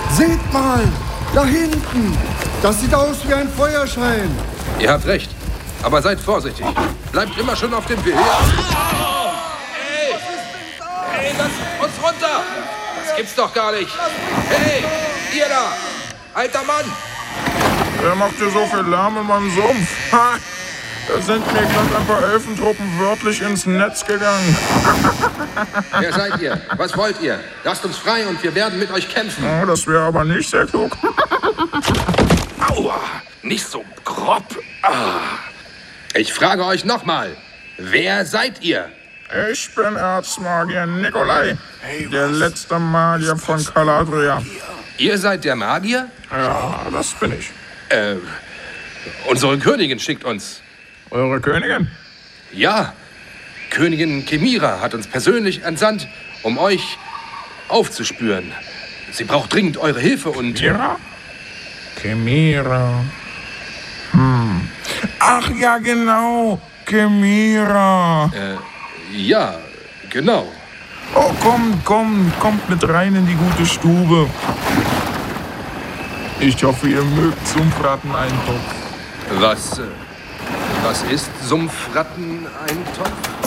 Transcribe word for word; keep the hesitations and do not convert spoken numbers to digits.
Seht mal, da hinten. Das sieht aus wie ein Feuerschein. Ihr habt recht, aber seid vorsichtig. Bleibt immer schon auf dem Weg. Oh, hey, hey, lasst uns runter. Das gibt's doch gar nicht. Hey, ihr da, alter Mann. Wer macht hier so viel Lärm in meinem Sumpf? Ha! Da sind mir gerade ein paar Elfentruppen wörtlich ins Netz gegangen. Wer seid ihr? Was wollt ihr? Lasst uns frei und wir werden mit euch kämpfen. Oh, das wäre aber nicht sehr klug. Aua, nicht so grob. Ah. Ich frage euch nochmal, wer seid ihr? Ich bin Erzmagier Nikolai, der letzte Magier von Caladria. Ihr seid der Magier? Ja, das bin ich. Äh, unsere Königin schickt uns. Eure Königin? Ja, Königin Chimera hat uns persönlich entsandt, um euch aufzuspüren. Sie braucht dringend eure Hilfe und... Chimera? Chimera. Hm. Ach ja, genau. Chimera. Äh, ja, genau. Oh, kommt, kommt, kommt mit rein in die gute Stube. Ich hoffe, ihr mögt Sumpfratteneintopf. Was, äh, was ist Sumpfratteneintopf?